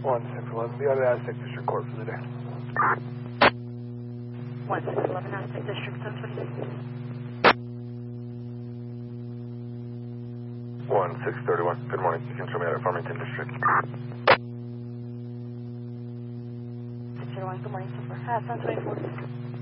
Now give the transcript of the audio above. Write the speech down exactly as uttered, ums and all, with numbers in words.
one six eleven, be out of Aztec District Court for the day. one six eleven Aztec District, seven twenty-six. one six thirty-one, good morning. You can show me out at Farmington District. six zero one, good morning, super. Uh, seven twenty-four.